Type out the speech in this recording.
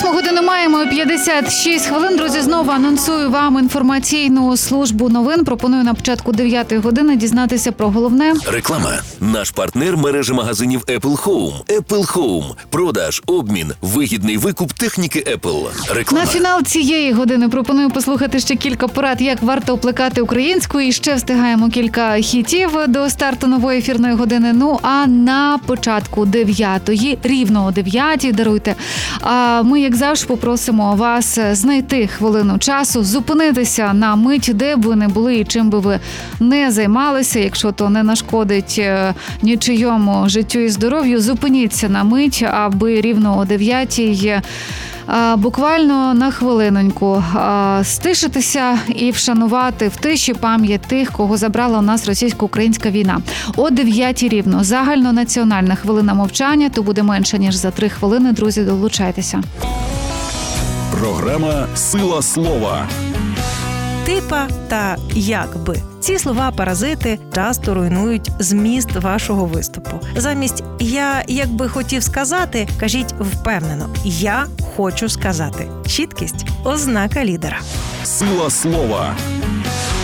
8 годину маємо, 56 хвилин. Друзі, знову анонсую вам інформаційну службу новин. Пропоную на початку 9 години дізнатися про головне. Реклама. Наш партнер – мережа магазинів Apple Home. Apple Home. Продаж, обмін, вигідний викуп техніки Apple. Реклама. На фінал цієї години пропоную послухати ще кілька порад, як варто плекати українську. І ще встигаємо кілька хітів до старту нової ефірної години. Ну, а на початку 9-ї, рівно о 9-й, даруйте, ми, як завжди, попросимо вас знайти хвилину часу, зупинитися на мить, де б ви не були і чим би ви не займалися. Якщо то не нашкодить нічийому життю і здоров'ю, зупиніться на мить, аби рівно о 9-й буквально на хвилиноньку стишитися і вшанувати в тиші пам'ять тих, кого забрала у нас російсько-українська війна. О 9-й рівно загальнонаціональна хвилина мовчання, то буде менше, ніж за 3 хвилини. Друзі, долучайтеся. Програма «Сила слова». Типа та якби. Ці слова-паразити часто руйнують зміст вашого виступу. Замість «я якби хотів сказати», кажіть впевнено «я хочу сказати». Чіткість – ознака лідера. «Сила слова».